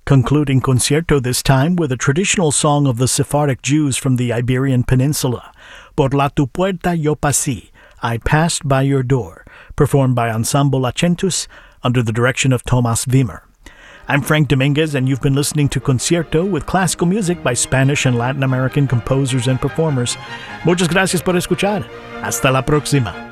Concluding concierto this time with a traditional song of the Sephardic Jews from the Iberian Peninsula, Por la tu puerta yo pasé, I passed by your door, performed by Ensemble Acentus under the direction of Thomas Wimmer. I'm Frank Dominguez, and you've been listening to Concierto with classical music by Spanish and Latin American composers and performers. Muchas gracias por escuchar. Hasta la próxima.